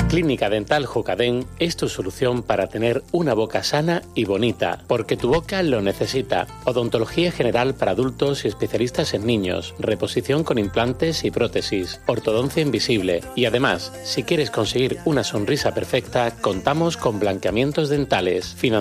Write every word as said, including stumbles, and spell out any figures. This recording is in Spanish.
Clínica Dental Jocadén es tu solución para tener una boca sana y bonita, porque tu boca lo necesita. Odontología general para adultos y especialistas en niños, reposición con implantes y prótesis, ortodoncia invisible y además, si quieres conseguir una sonrisa perfecta, contamos con blanqueamientos dentales, financiación